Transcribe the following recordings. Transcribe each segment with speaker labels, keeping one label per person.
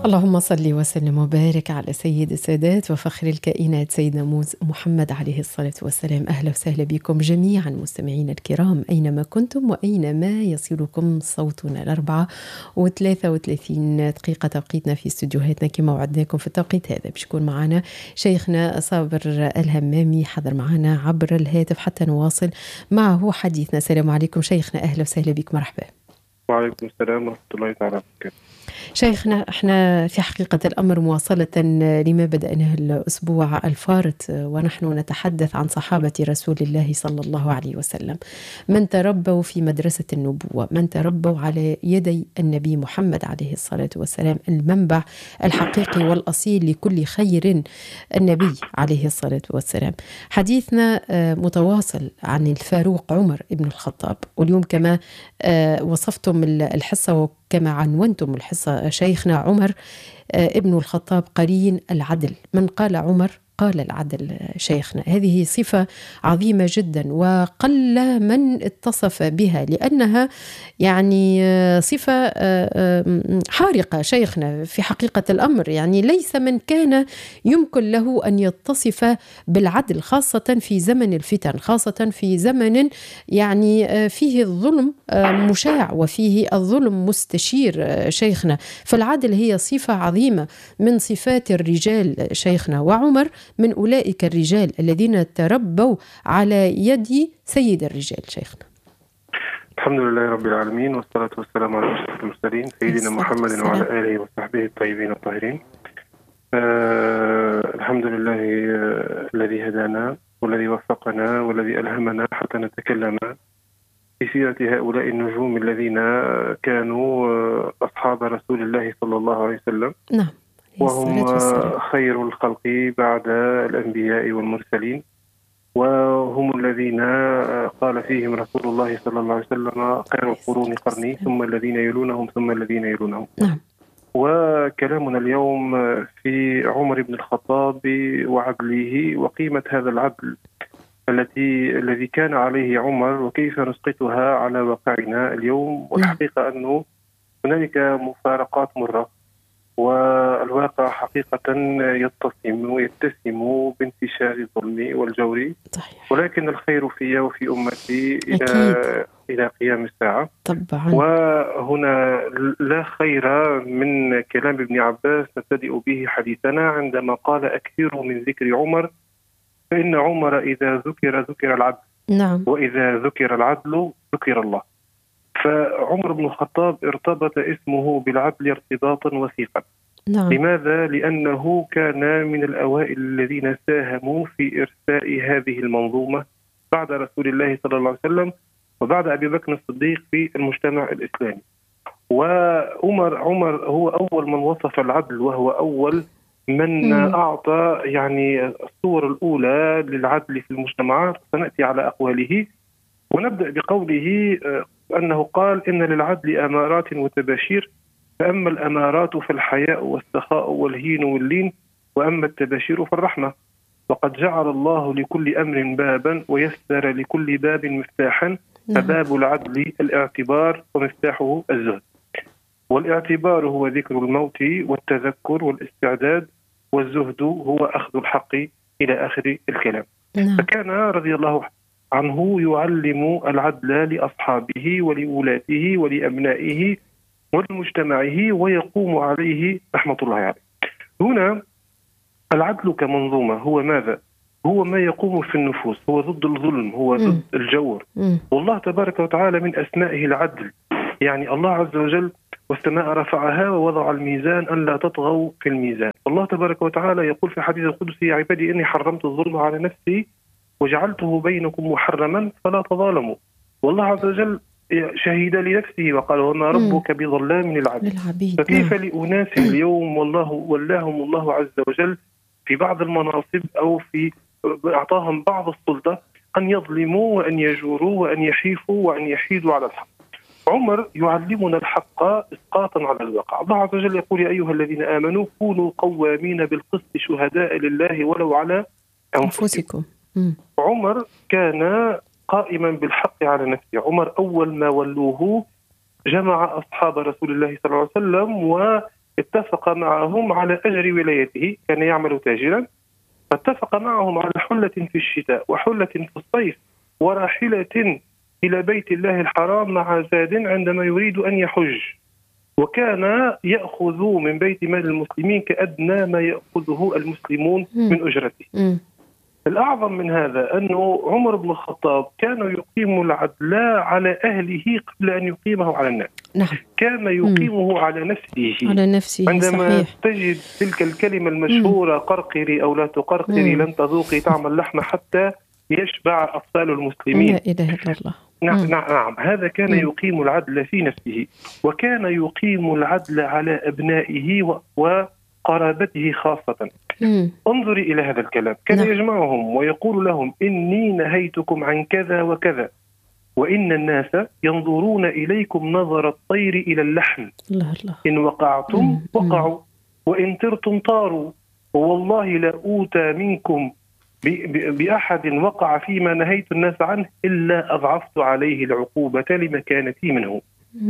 Speaker 1: اللهم صل وسلم وبارك على سيد السادات وفخر الكائنات سيدنا محمد عليه الصلاة والسلام. أهلا وسهلا بكم جميعا مستمعين الكرام أينما كنتم وأينما يصلكم صوتنا. 4:33 دقيقة توقيتنا في استديوهاتنا كما وعدناكم في التوقيت هذا باش يكون معنا شيخنا صابر الهمامي، حضر معنا عبر الهاتف حتى نواصل معه حديثنا. السلام عليكم شيخنا، أهلا وسهلا بك، مرحبا.
Speaker 2: وعليكم السلام ورحمة الله تعالى وبركاته.
Speaker 1: شيخنا، احنا في حقيقة الأمر مواصلة لما بدأناه الأسبوع الفارط ونحن نتحدث عن صحابة رسول الله صلى الله عليه وسلم، من تربوا في مدرسة النبوة، من تربوا على يدي النبي محمد عليه الصلاة والسلام، المنبع الحقيقي والأصيل لكل خير النبي عليه الصلاة والسلام. حديثنا متواصل عن الفاروق عمر بن الخطاب، واليوم كما وصفتم الحصة كما عنونتم الحصة شيخنا عمر ابن الخطاب قرين العدل. من قال عمر قال العدل. شيخنا، هذه صفة عظيمة جدا وقل من اتصف بها، لأنها يعني صفة حارقة شيخنا في حقيقة الأمر. يعني ليس من كان يمكن له أن يتصف بالعدل، خاصة في زمن الفتن، خاصة في زمن يعني فيه الظلم مشاع وفيه الظلم مستشير شيخنا. فالعدل هي صفة عظيمة من صفات الرجال شيخنا، وعمر من أولئك الرجال الذين تربوا على يد سيد الرجال شيخنا.
Speaker 2: الحمد لله رب العالمين، والصلاة والسلام على أشرف المرسلين سيدنا محمد وعلى آله وصحبه الطيبين الطاهرين. الحمد لله الذي هدانا والذي وفقنا والذي ألهمنا حتى نتكلم في سيرة هؤلاء النجوم الذين كانوا أصحاب رسول الله صلى الله عليه وسلم.
Speaker 1: نعم،
Speaker 2: وهم خير الخلق بعد الأنبياء والمرسلين، وهم الذين قال فيهم رسول الله صلى الله عليه وسلم: خير القرون قرني ثم الذين يلونهم ثم الذين يلونهم.
Speaker 1: نعم.
Speaker 2: وكلامنا اليوم في عمر بن الخطاب وعدله وقيمة هذا العدل الذي كان عليه عمر، وكيف نسقطها على واقعنا اليوم. والحقيقة أنه هنالك مفارقات مرة، والواقع حقيقة يتسم بانتشار الظلم والجور.
Speaker 1: صحيح.
Speaker 2: ولكن الخير في وفي أمتي إلى قيام الساعة
Speaker 1: طبعا.
Speaker 2: وهنا لا خير من كلام ابن عباس نبتدئ به حديثنا عندما قال: أكثروا من ذكر عمر فإن عمر إذا ذكر العدل.
Speaker 1: نعم.
Speaker 2: وإذا ذكر العدل ذكر الله. فعمر بن الخطاب ارتبط اسمه بالعدل ارتباطا وثيقا.
Speaker 1: نعم.
Speaker 2: لماذا؟ لأنه كان من الأوائل الذين ساهموا في إرساء هذه المنظومة بعد رسول الله صلى الله عليه وسلم وبعد أبي بكر الصديق في المجتمع الإسلامي. وعمر هو أول من وصف العدل، وهو أول من أعطى يعني الصور الأولى للعدل في المجتمعات. سنأتي على أقواله، ونبدأ بقوله أنه قال: إن للعدل أمارات وتباشير، فأما الأمارات فالحياء والسخاء والهين واللين، وأما التباشير فالرحمة. وقد جعل الله لكل أمر بابا ويسر لكل باب مفتاحا، فباب العدل الاعتبار ومفتاحه الزهد. والاعتبار هو ذكر الموت والتذكر والاستعداد، والزهد هو أخذ الحق إلى آخر الكلام. فكان رضي الله عنه يعلم العدل لأصحابه ولولاته ولأبنائه ولمجتمعه، ويقوم عليه رحمة الله عليه. هنا العدل كمنظومة هو ماذا؟ هو ما يقوم في النفوس، هو ضد الظلم، هو ضد الجور. والله تبارك وتعالى من أسمائه العدل. يعني الله عز وجل: والسماء رفعها ووضع الميزان ألا تطغوا في الميزان. الله تبارك وتعالى يقول في حديث القدسي: يا عبادي إني حرمت الظلم على نفسي وجعلته بينكم محرما فلا تظالموا. والله عز وجل شهد لنفسه وقال: وما ربك بظلام للعبيد. فكيف لأناس اليوم والله ولاهم الله عز وجل في بعض المناصب أو في أعطاهم بعض السلطة أن يظلموا وأن يجوروا وأن يحيفوا وأن يحيدوا على الحق؟ عمر يعلمنا الحق إسقاطا على الواقع. الله عز وجل يقول: يا أيها الذين آمنوا كونوا قوامين بالقسط شهداء لله ولو على أنفسكم. عمر كان قائما بالحق على نفسه. عمر أول ما ولوه جمع أصحاب رسول الله صلى الله عليه وسلم اتفق معهم على أجر ولايته، كان يعمل تاجرا، فاتفق معهم على حلة في الشتاء وحلة في الصيف وراحلة إلى بيت الله الحرام مع زاد عندما يريد أن يحج. وكان يأخذ من بيت مال المسلمين كأدنى ما يأخذه المسلمون من أجرته. الأعظم من هذا أنه عمر بن الخطاب كان يقيم العدل على أهله قبل أن يقيمه على الناس.
Speaker 1: نعم.
Speaker 2: كان يقيمه على نفسه.
Speaker 1: عندما
Speaker 2: صحيح. تجد تلك الكلمة المشهورة قرقري أو لا تقرقري لن تذوقي طعم اللحم حتى يشبع أطفال المسلمين.
Speaker 1: لا إله إلا الله.
Speaker 2: نعم. هذا كان يقيم العدل في نفسه، وكان يقيم العدل على أبنائه وقرابته خاصة. انظري إلى هذا الكلام، كان يجمعهم ويقول لهم إني نهيتكم عن كذا وكذا، وإن الناس ينظرون إليكم نظر الطير إلى اللحم.
Speaker 1: الله.
Speaker 2: إن وقعتم وقعوا وإن طرتم طاروا، والله لا أوتى منكم بأحد وقع فيما نهيت الناس عنه إلا أضعفت عليه العقوبة لمكانتي منه.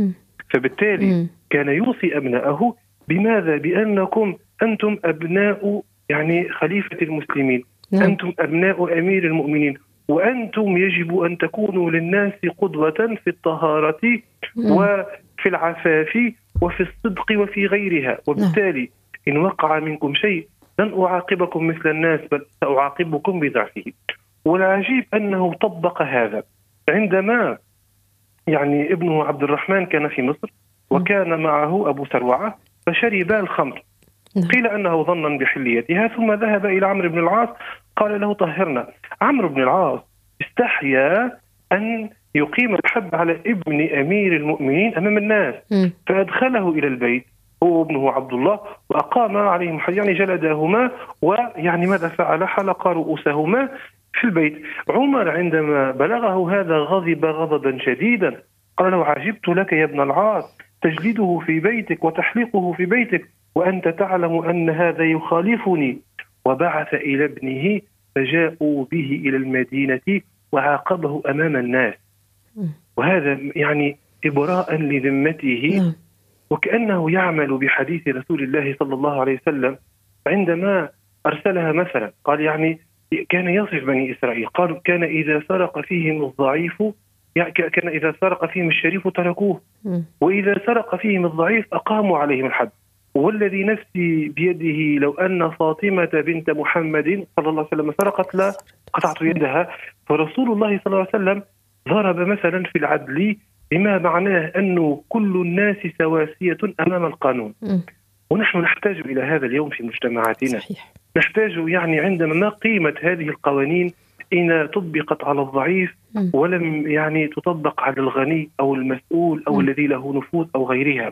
Speaker 2: فبالتالي كان يوصي أبنائه بماذا؟ بأنكم أنتم أبناء يعني خليفة المسلمين، أنتم أبناء أمير المؤمنين، وأنتم يجب أن تكونوا للناس قدوة في الطهارة وفي العفاف وفي الصدق وفي غيرها. وبالتالي إن وقع منكم شيء لن أعاقبكم مثل الناس، بل سأعاقبكم بضعفه. والعجيب أنه طبق هذا عندما يعني ابنه عبد الرحمن كان في مصر وكان معه أبو سروعة فشرب الخمر، قيل أنه ظنا بحليتها، ثم ذهب إلى عمرو بن العاص قال له طهرنا. عمرو بن العاص استحيا أن يقيم الحد على ابن أمير المؤمنين أمام الناس، فأدخله إلى البيت هو ابنه عبد الله وأقام عليهم حد، يعني جلدهما، ويعني ماذا فعل؟ حلق رؤوسهما في البيت. عمر عندما بلغه هذا غضب غضبا شديدا، قال له عجبت لك يا ابن العاص، تجلده في بيتك وتحلقه في بيتك وأنت تعلم أن هذا يخالفني. وبعث إلى ابنه فجاءوا به إلى المدينة وعاقبه أمام الناس، وهذا يعني إبراء لذمته، وكأنه يعمل بحديث رسول الله صلى الله عليه وسلم عندما أرسلها مثلا. قال يعني كان يصف بني إسرائيل، قال كان إذا سرق فيهم الضعيف، كان إذا سرق فيهم الشريف تركوه، وإذا سرق فيهم الضعيف أقاموا عليهم الحد. والذي نفسي بيده لو أن فاطمة بنت محمد صلى الله عليه وسلم سرقت لا قطعت يدها. فرسول الله صلى الله عليه وسلم ضرب مثلا في العدل بما معناه أنه كل الناس سواسية أمام القانون. ونحن نحتاج إلى هذا اليوم في مجتمعاتنا.
Speaker 1: صحيح.
Speaker 2: نحتاج يعني عندما ما قيمة هذه القوانين إن طبقت على الضعيف ولم يعني تطبق على الغني أو المسؤول أو الذي له نفوذ أو غيرها.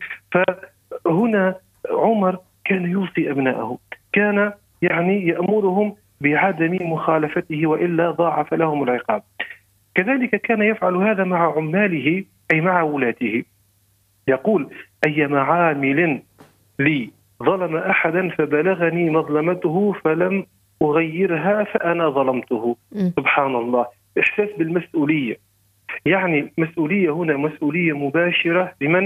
Speaker 2: فهنا عمر كان يوصي أبنائه، كان يعني يأمرهم بعدم مخالفته وإلا ضاعف لهم العقاب. كذلك كان يفعل هذا مع عماله أي مع ولاته. يقول أيما عامل لي ظلم أحدا فبلغني مظلمته فلم أغيرها فأنا ظلمته. سبحان الله، إحساس بالمسؤولية، يعني مسؤولية هنا مسؤولية مباشرة لمن؟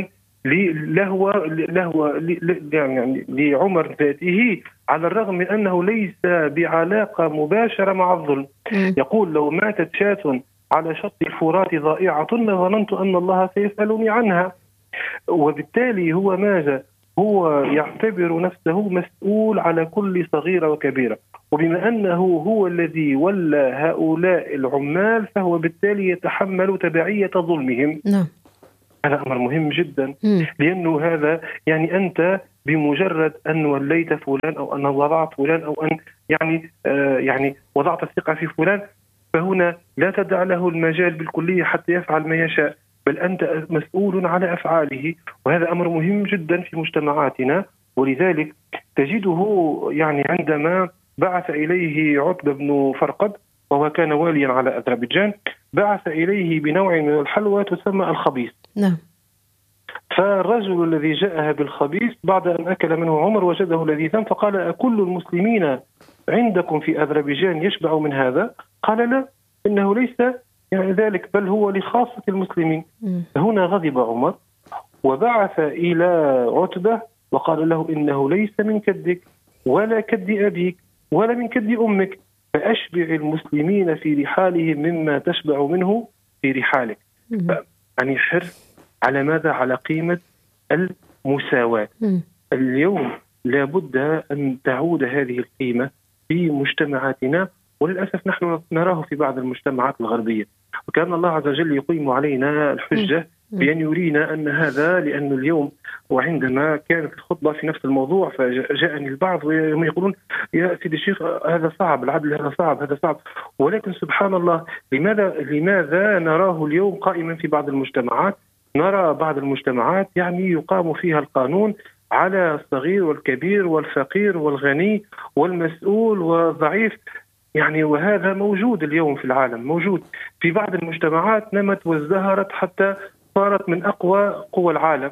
Speaker 2: يعني لعمر ذاته، على الرغم من أنه ليس بعلاقة مباشرة مع الظلم. يقول لو ماتت شاة على شط الفرات ضائعة لظننت أن الله سيسألني عنها. وبالتالي هو ماذا؟ هو يعتبر نفسه مسؤول على كل صغيرة وكبيرة، وبما أنه هو الذي ولى هؤلاء العمال فهو بالتالي يتحمل تبعية ظلمهم. هذا أمر مهم جدا، لأنه هذا يعني أنت بمجرد أن وليت فلان أو أن وضعت فلان أو أن يعني وضعت الثقة في فلان، فهنا لا تدع له المجال بالكلية حتى يفعل ما يشاء، بل أنت مسؤول على أفعاله. وهذا أمر مهم جدا في مجتمعاتنا. ولذلك تجده يعني عندما بعث إليه عتبة بن فرقد وهو كان واليا على أذربيجان، بعث إليه بنوع من الحلوى تسمى الخبيث. فالرجل الذي جاءها بالخبيث بعد أن أكل منه عمر وجده لذيذا، فقال أكل المسلمين عندكم في أذربيجان يشبع من هذا؟ قال لا، إنه ليس يعني ذلك، بل هو لخاصة المسلمين. هنا غضب عمر وبعث إلى عتبة وقال له إنه ليس من كدك ولا كد أبيك ولا من كد أمك، فأشبع المسلمين في رحالهم مما تشبع منه في رحالك. يعني حرص على ماذا؟ على قيمة المساواة. اليوم لابد أن تعود هذه القيمة في مجتمعاتنا، وللأسف نحن نراه في بعض المجتمعات الغربية. وكان الله عز وجل يقيم علينا الحجة بأن يرينا أن هذا، لأن اليوم وعندما كانت الخطبة في نفس الموضوع فجاءني البعض وهم يقولون يا سيدي الشيخ هذا صعب، العدل هذا صعب، هذا صعب. ولكن سبحان الله، لماذا نراه اليوم قائما في بعض المجتمعات؟ نرى بعض المجتمعات يعني يقام فيها القانون على الصغير والكبير والفقير والغني والمسؤول والضعيف، يعني وهذا موجود اليوم في العالم، موجود في بعض المجتمعات، نمت وازدهرت حتى صارت من أقوى قوى العالم،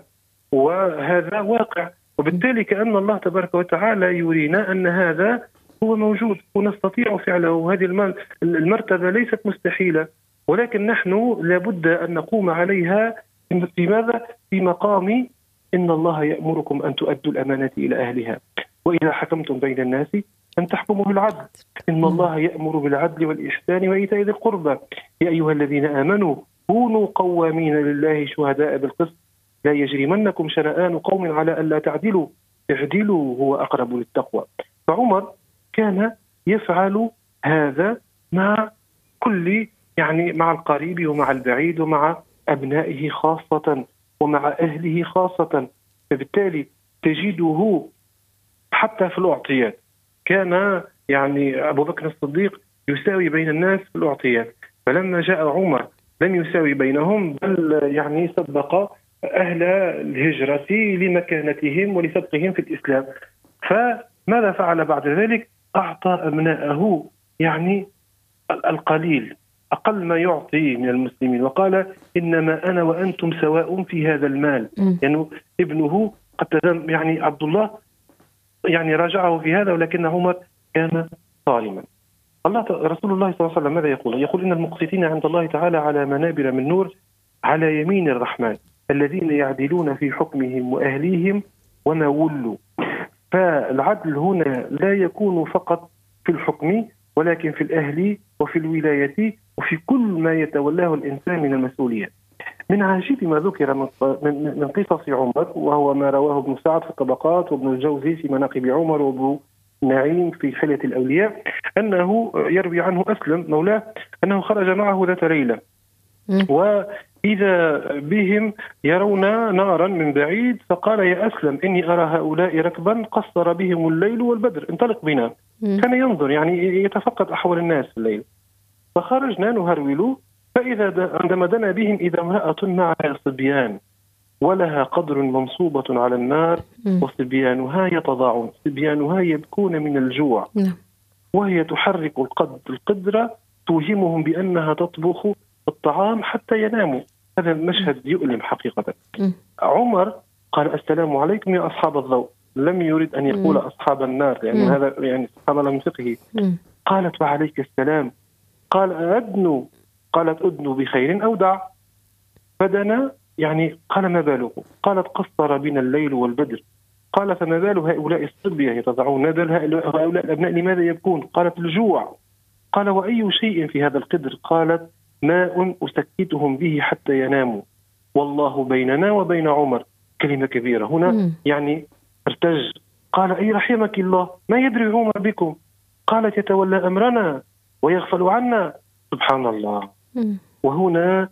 Speaker 2: وهذا واقع. وبالتالي كأن الله تبارك وتعالى يرينا أن هذا هو موجود ونستطيع فعله. هذه المرتبة ليست مستحيلة، ولكن نحن لابد أن نقوم عليها في ماذا؟ في مقام إن الله يأمركم أن تؤدوا الأمانة إلى أهلها وإذا حكمتم بين الناس أن تحكموا بالعدل إن الله يأمر بالعدل والإحسان وإيتاء ذي القربى يا أيها الذين آمنوا كونوا قوامين لله شهداء بالقسط لا يجرمنكم شنآن قوم على ألا تعدلوا اعدلوا هو أقرب للتقوى. فعمر كان يفعل هذا مع كل، يعني مع القريب ومع البعيد ومع أبنائه خاصة ومع أهله خاصة. فبالتالي تجده حتى في الأعطيات كان يعني أبو بكر الصديق يساوي بين الناس في الأعطيات، فلما جاء عمر لم يساوي بينهم، بل يعني سبق أهل الهجرة لمكانتهم ولسبقهم في الإسلام. فماذا فعل بعد ذلك؟ أعطى أبناءه يعني القليل، أقل ما يعطي من المسلمين، وقال إنما أنا وأنتم سواء في هذا المال. يعني ابنه قد يعني عبد الله يعني راجعه في هذا، ولكن عمر كان صارما. رسول الله صلى الله عليه وسلم ماذا يقول؟ يقول إن المقسطين عند الله تعالى على منابر من نور على يمين الرحمن الذين يعدلون في حكمهم وأهليهم وما ولوا. فالعدل هنا لا يكون فقط في الحكم، ولكن في الأهل وفي الولاية وفي كل ما يتولاه الإنسان من المسؤوليات. من عجيب ما ذكر من قصص عمر، وهو ما رواه ابن سعد في الطبقات وابن الجوزي في مناقب عمر وابو نعيم في حلية الأولياء، أنه يروي عنه أسلم مولاه أنه خرج معه ذات ليلة وإذا بهم يرون نارا من بعيد، فقال يا أسلم إني أرى هؤلاء ركبا قصر بهم الليل والبدر انطلق بنا. كان ينظر يعني يتفقد أحوال الناس في الليل. فخرجنا نهرول، فإذا عندما دنا بهم إذا امرأة معها صبيان ولها قدر منصوبة على النار وصبيانها يتضاعون، صبيانها يبكون من الجوع وهي تحرك القدر توهمهم بأنها تطبخ الطعام حتى يناموا. هذا المشهد يؤلم حقيقة. عمر قال السلام عليكم يا أصحاب الضوء، لم يرد أن يقول أصحاب النار لأن هذا يعني سبحان الله من فقهه. قالت وعليك السلام. قال أدنوا، قالت أدنوا بخير أو دع. فدنا يعني قال ما باله؟ قالت قصر بنا الليل والبدر. قال فما بال هؤلاء الصبية يتضعون، ما بال هؤلاء الأبناء لماذا يبكون؟ قالت الجوع. قال وأي شيء في هذا القدر؟ قالت ماء أسكتهم به حتى يناموا والله بيننا وبين عمر. كلمة كبيرة هنا يعني ارتج. قال أي رحمك الله ما يدري عمر بكم؟ قالت يتولى أمرنا ويغفل عنا. سبحان الله. وهنا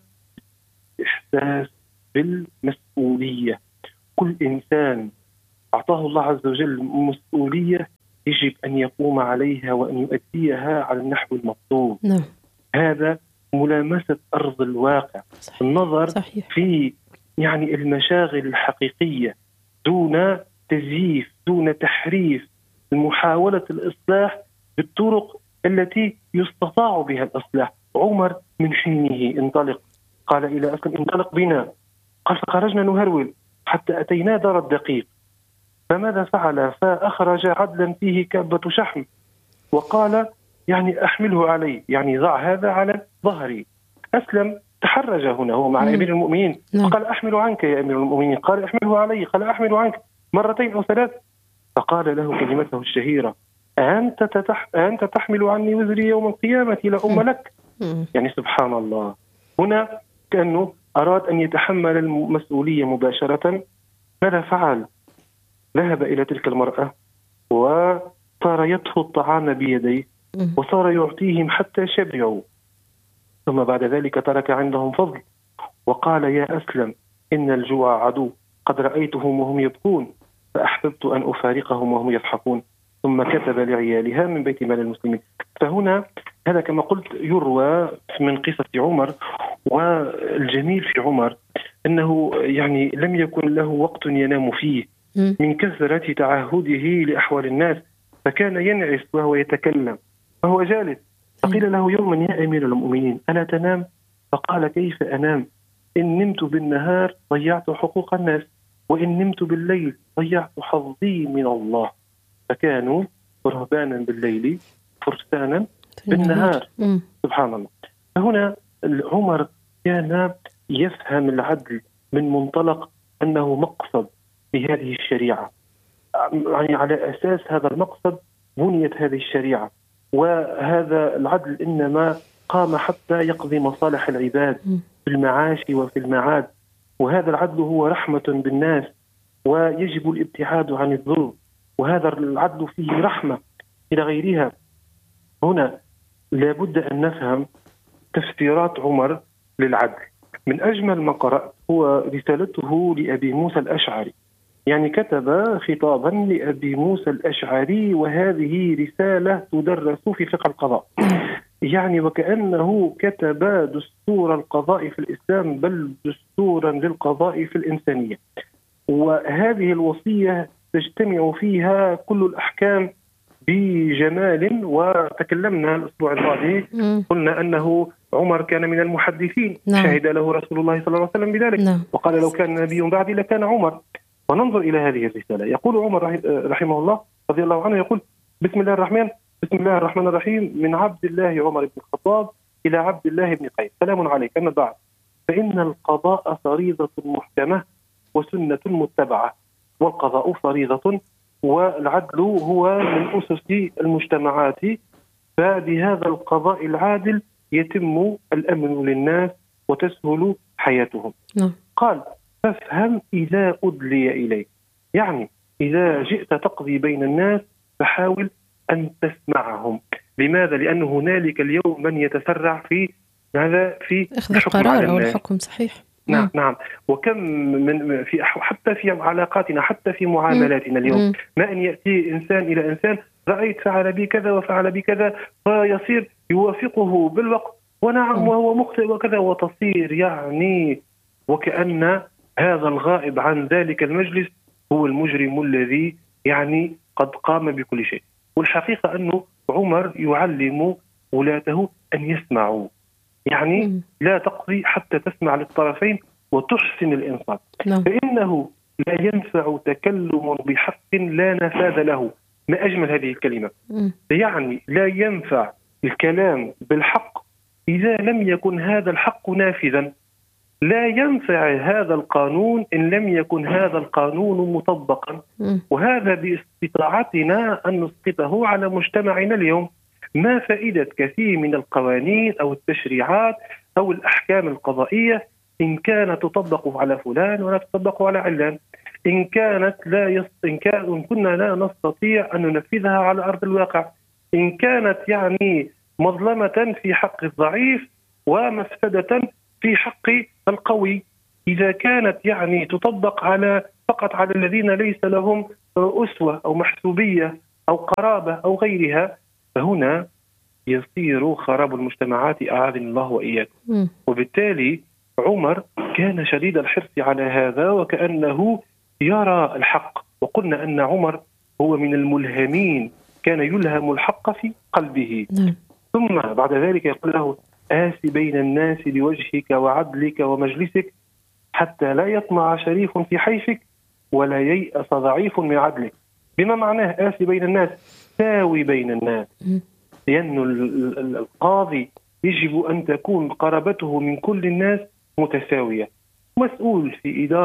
Speaker 2: إحساس بالمسؤولية. كل إنسان أعطاه الله عز وجل مسؤولية يجب أن يقوم عليها وأن يؤديها على النحو المطلوب. هذا ملامسة أرض الواقع. صحيح. النظر صحيح. في يعني المشاغل الحقيقية دون تزييف دون تحريف، محاولة الإصلاح بالطرق التي يستطاع بها الإصلاح. عمر من حينه انطلق، قال إلى أسلم انطلق بنا. قال فخرجنا نهرول حتى أتينا دار الدقيق. فماذا فعل؟ فأخرج عدلا فيه كابة شحم وقال يعني أحمله علي، يعني ضع هذا على ظهري. أسلم تحرج هنا هو مع أمير المؤمنين، قال أحمل عنك يا أمير المؤمنين. قال أحمله علي، قال أحمل عنك. مرتين أو ثلاث، فقال له كلمته الشهيرة: أنت تحمل عني وزري يوم القيامة لا أم لك. يعني سبحان الله، هنا كأنه أراد أن يتحمل المسؤولية مباشرة. ماذا فعل؟ ذهب إلى تلك المرأة وصار يطهو الطعام بيديه وصار يعطيهم حتى شبعوا، ثم بعد ذلك ترك عندهم فضل وقال: يا أسلم، إن الجوع عدو، قد رأيتهم وهم يبكون فأحببت أن أفارقهم وهم يضحكون. ثم كتب لعيالها من بيت مال المسلمين. فهنا هذا كما قلت يروى من قصة عمر. والجميل في عمر أنه يعني لم يكن له وقت ينام فيه من كثرة تعهده لأحوال الناس، فكان ينعس وهو يتكلم وهو جالس. فقيل له يوما: يا أمير المؤمنين ألا تنام؟ فقال: كيف أنام؟ إن نمت بالنهار ضيعت حقوق الناس، وإن نمت بالليل ضيعت حظي من الله. فكانوا رهبانا بالليل فرسانا بالنهار. سبحان الله. فهنا عمر كان يفهم العدل من منطلق أنه مقصد لهذه الشريعة، يعني على أساس هذا المقصد بنيت هذه الشريعة. وهذا العدل إنما قام حتى يقضي مصالح العباد في المعاش وفي المعاد، وهذا العدل هو رحمة بالناس ويجب الابتعاد عن الظلم، وهذا العدل فيه رحمة إلى غيرها. هنا لابد أن نفهم تفسيرات عمر للعدل. من أجمل ما قرأت هو رسالته لأبي موسى الأشعري، يعني كتب خطابا لأبي موسى الأشعري، وهذه رسالة تدرس في فقه القضاء، يعني وكأنه كتب دستور القضاء في الإسلام، بل دستورا للقضاء في الإنسانية. وهذه الوصية تجتمع فيها كل الأحكام بجمال. وتكلمنا الأسبوع الماضي قلنا أنه عمر كان من المحدثين، شهد له رسول الله صلى الله عليه وسلم بذلك، وقال: لو كان نبي بعدي لكان عمر. وننظر إلى هذه الرسالة. يقول عمر رحمه الله رضي الله عنه، يقول: بسم الله الرحمن الرحيم، من عبد الله عمر بن الخطاب إلى عبد الله بن قيس، سلام عليك، أما بعد، فإن القضاء فريضة محكمة وسنة متبعة، والقضاء فريضة، والعدل هو من أسس المجتمعات، فبهذا القضاء العادل يتم الأمن للناس وتسهل حياتهم. قال: فافهم إذا أدلي إليك، يعني إذا جئت تقضي بين الناس فحاول أن تسمعهم. لماذا؟ لأن هنالك اليوم من يتسرع في هذا، في
Speaker 1: أخذ القرار أو الحكم. صحيح.
Speaker 2: نعم. وكم من حتى في علاقاتنا، حتى في معاملاتنا اليوم، ما أن يأتي إنسان إلى إنسان: رأيت فعل بي كذا وفعل بي كذا، فيصير يوافقه بالوقت، ونعم وهو مخطئ وكذا، وتصير يعني وكأن هذا الغائب عن ذلك المجلس هو المجرم الذي يعني قد قام بكل شيء. والحقيقة أنه عمر يعلم ولاته أن يسمعوا، يعني لا تقضي حتى تسمع للطرفين وتحسن الإنصات، فإنه لا ينفع تكلم بحق لا نفاذ له. ما أجمل هذه الكلمة، يعني لا ينفع الكلام بالحق إذا لم يكن هذا الحق نافذا، لا ينفع هذا القانون إن لم يكن هذا القانون مطبقا. وهذا باستطاعتنا أن نسقطه على مجتمعنا اليوم. ما فائدة كثير من القوانين أو التشريعات أو الأحكام القضائية إن كانت تطبق على فلان ولا تطبق على علان، إن كنا لا نستطيع أن ننفذها على أرض الواقع، إن كانت يعني مظلمة في حق الضعيف ومفسدة في حق القوي، إذا كانت يعني تطبق فقط على الذين ليس لهم أسوة أو محسوبية أو قرابة أو غيرها، فهنا يصير خراب المجتمعات أعاذنا الله وإياكم. وبالتالي عمر كان شديد الحرص على هذا، وكأنه يرى الحق. وقلنا أن عمر هو من الملهمين، كان يلهم الحق في قلبه. ثم بعد ذلك يقول له: آس بين الناس بوجهك وعدلك ومجلسك، حتى لا يطمع شريف في حيفك ولا ييأس ضعيف من عدلك. بما معناه آس بين الناس، ساوي بين الناس، لأن القاضي يجب أن تكون قرابته من كل الناس متساوية. مسؤول في إدارة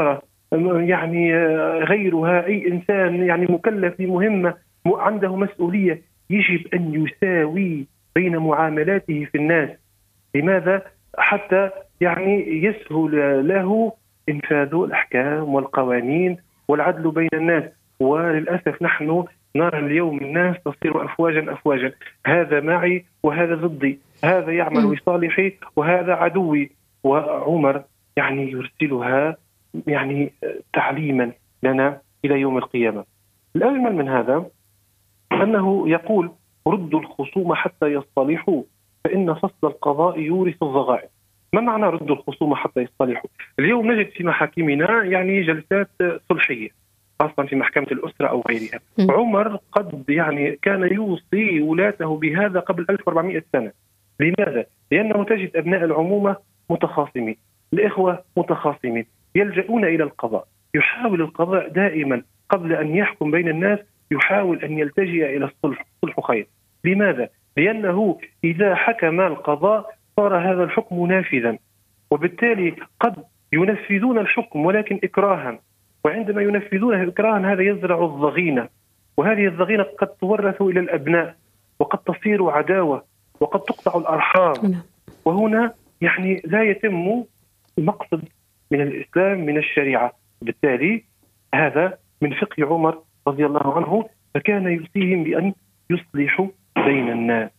Speaker 2: يعني غيرها، أي إنسان يعني مكلف بمهمة عنده مسؤولية، يجب أن يساوي بين معاملاته في الناس. لماذا؟ حتى يعني يسهل له إنفاذ الأحكام والقوانين والعدل بين الناس. وللأسف نحن نرى اليوم الناس تصير أفواجا أفواجا، هذا معي وهذا ضدي، هذا يعمل لصالحي وهذا عدوي. وعمر يعني يرسلها يعني تعليما لنا إلى يوم القيامة. الأجمل من هذا أنه يقول: ردوا الخصوم حتى يصطلحوا فإن فصل القضاء يورث الضغائن. ما معنى ردوا الخصوم حتى يصطلحوا؟ اليوم نجد في محاكمنا يعني جلسات صلحية، خاصة في محكمة الأسرة أو غيرها. عمر قد يعني كان يوصي ولاته بهذا قبل 1400 سنة. لماذا؟ لأنه تجد أبناء العمومة متخاصمين، الإخوة متخاصمين، يلجؤون إلى القضاء. يحاول القضاء دائما قبل أن يحكم بين الناس، يحاول أن يلتجئ إلى الصلح، الصلح خير. لماذا؟ لأنه إذا حكم القضاء صار هذا الحكم نافذا، وبالتالي قد ينفذون الحكم ولكن إكراها، وعندما ينفذونه إكراها هذا يزرع الضغينة، وهذه الضغينة قد تورث إلى الأبناء، وقد تصير عداوة، وقد تقطع الأرحام. وهنا يعني لا يتم المقصد من الإسلام من الشريعة. بالتالي هذا من فقه عمر رضي الله عنه، فكان يوصيهم بأن يصلحوا بين الناس.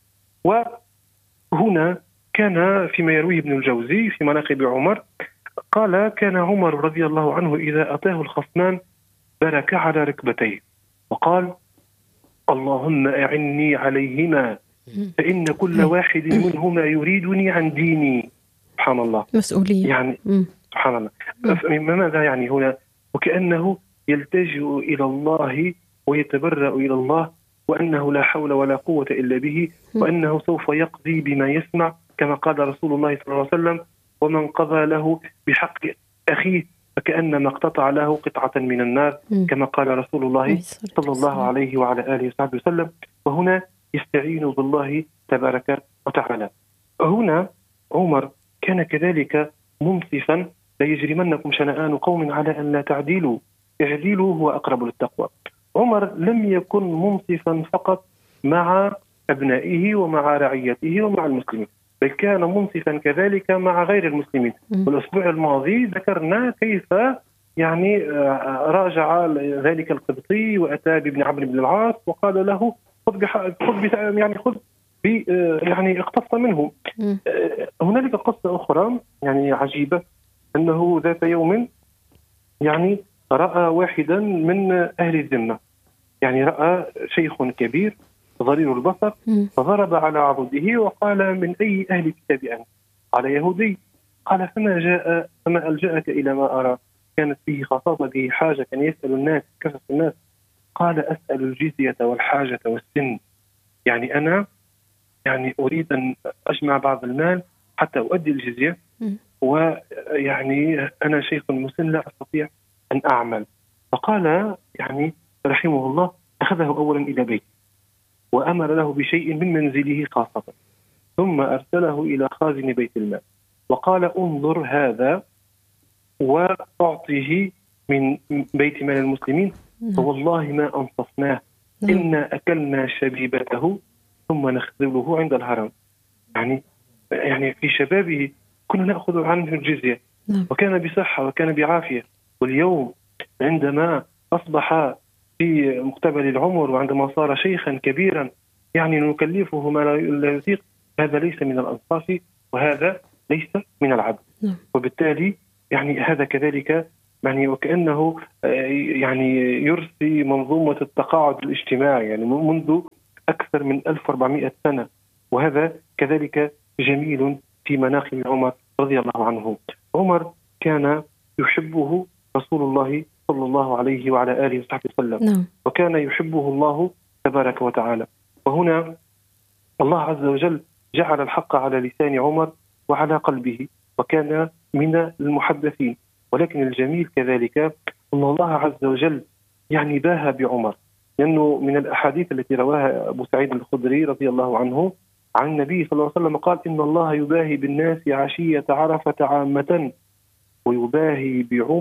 Speaker 2: وهنا كان فيما يرويه ابن الجوزي في مناقب عمر قال: كان عمر رضي الله عنه إذا أتاه الخصمان برك على ركبتيه وقال: اللهم أعني عليهما فإن كل واحد منهما يريدني عن ديني. سبحان الله،
Speaker 1: مسؤولية
Speaker 2: يعني سبحان الله. ماذا يعني هنا؟ وكأنه يلتجئ إلى الله ويتبرأ إلى الله، وأنه لا حول ولا قوة إلا به، وأنه سوف يقضي بما يسمع، كما قال رسول الله صلى الله عليه وسلم: ومن قضى له بحق أخيه فكأنما اقتطع له قطعة من النار، كما قال رسول الله صلى الله عليه وعلى آله وصحبه وسلم. وهنا يستعين بالله تبارك وتعالى. هنا عمر كان كذلك منصفا: لا يجرمنكم شنآن قوم على أن لا تعدلوا، اعدلوا هو أقرب للتقوى. عمر لم يكن منصفا فقط مع أبنائه ومع رعيته ومع المسلمين، بل كان منصفا كذلك مع غير المسلمين. والأسبوع الماضي ذكرنا كيف يعني راجع ذلك القبطي وأتى بابن عمرو بن العاص وقال له: يعني اقتص منه. هنالك قصة أخرى يعني عجيبة، أنه ذات يوم يعني رأى واحدا من أهل الذمة، يعني رأى شيخ كبير ضرير البصر، فضرب على عضده وقال: من أي أهل الكتاب أنت؟ قال: يهودي. قال: فما ألجأك إلى ما أرى؟ كانت فيه خاصة به حاجة، كان يسأل الناس كسف الناس. قال: أسأل الجزية والحاجة والسن، يعني أنا يعني أريد أن أجمع بعض المال حتى أؤدي الجزية، ويعني أنا شيخ مسن لا أستطيع أن أعمل. فقال يعني رحمه الله: أخذه أولا إلى بيت وأمر له بشيء من منزله خاصة، ثم أرسله إلى خازن بيت المال وقال: انظر هذا وأعطيه من بيت مال المسلمين، فوالله ما أنصفناه، إنا أكلنا شبيبته ثم نخذله عند الهرم. يعني في شبابه كنا نأخذ عنه الجزية، وكان بصحة وكان بعافية. واليوم عندما أصبح في مقتبل العمر وعندما صار شيخا كبيرا يعني نكلفه ما لا يطيق، هذا ليس من الأنصاف وهذا ليس من العدل. وبالتالي يعني هذا كذلك يعني وكأنه يعني يرسي منظومة التقاعد الاجتماعي يعني منذ أكثر من 1400 سنة، وهذا كذلك جميل في مناقب عمر رضي الله عنه. عمر كان يحبه رسول الله صلى الله عليه وعلى آله وصحبه وسلم، وكان يحبه الله تبارك وتعالى. وهنا الله عز وجل جعل الحق على لسان عمر وعلى قلبه، وكان من المحدثين. ولكن الجميل كذلك أن الله عز وجل يعني باهى بعمر، لأنه من الأحاديث التي رواها أبو سعيد الخدري رضي الله عنه عن النبي صلى الله عليه وسلم قال: إن الله يباهي بالناس عشية عرفة عامة ويباهي بعمر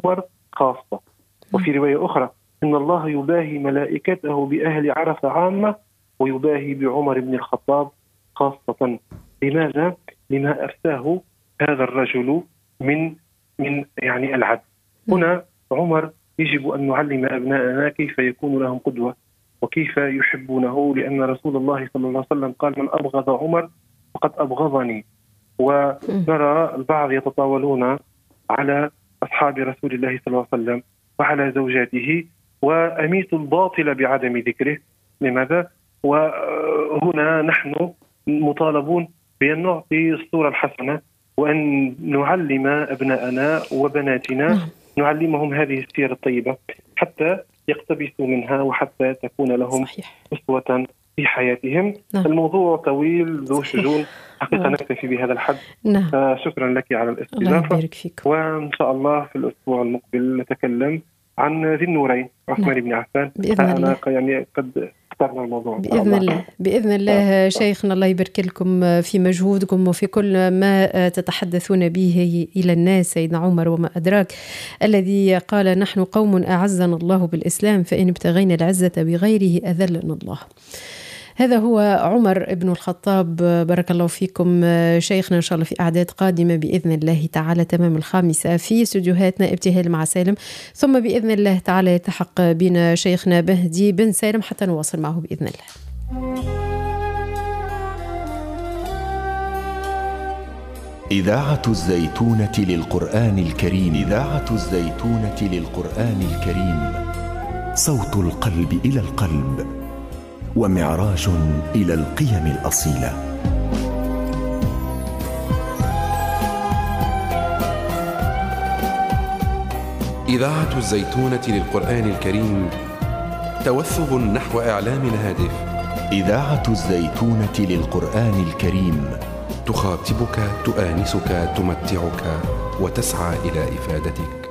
Speaker 2: خاصة. وفي رواية أخرى إن الله يباهي ملائكته بأهل عرفة عامة ويباهي بعمر بن الخطاب خاصة. لماذا؟ لما أرساه هذا الرجل من يعني العدل. هنا عمر يجب أن نعلم أبناءنا كيف يكون لهم قدوة وكيف يحبونه، لأن رسول الله صلى الله عليه وسلم قال: من أبغض عمر فقد أبغضني. ونرى البعض يتطاولون على أصحاب رسول الله صلى الله عليه وسلم وعلى زوجاته، وأميت الباطل بعدم ذكره. لماذا؟ وهنا نحن مطالبون بأن نعطي الصورة الحسنة وأن نعلم أبناءنا وبناتنا، نعلمهم هذه السيرة الطيبة حتى يقتبسوا منها وحتى تكون لهم أسوة في حياتهم. الموضوع طويل ذو شجون، حقيقة نكتفي بهذا الحد. شكرا لك على الاستضافة، وإن شاء الله في الأسبوع المقبل نتكلم عن ذي النورين عثمان بن عفان بإذن الله. يعني قد اخترنا الموضوع
Speaker 1: بإذن الله شيخنا، الله يبارك لكم في مجهودكم وفي كل ما تتحدثون به إلى الناس. سيدنا عمر وما أدراك الذي قال: نحن قوم أعزنا الله بالإسلام فإن ابتغينا العزة بغيره أذلنا الله. هذا هو عمر بن الخطاب. بارك الله فيكم شيخنا، إن شاء الله في أعداد قادمة بإذن الله تعالى تمام 5 في استوديوهاتنا ابتهال مع سالم، ثم بإذن الله تعالى يلتحق بنا شيخنا بهدي بن سالم حتى نواصل معه بإذن الله.
Speaker 3: إذاعة الزيتونة للقرآن الكريم. إذاعة الزيتونة للقرآن الكريم، صوت القلب إلى القلب، ومعراج إلى القيم الأصيلة.
Speaker 4: إذاعة الزيتونة للقرآن الكريم، توثق نحو إعلام هادف.
Speaker 3: إذاعة الزيتونة للقرآن الكريم،
Speaker 4: تخاطبك، تؤانسك، تمتعك، وتسعى إلى إفادتك.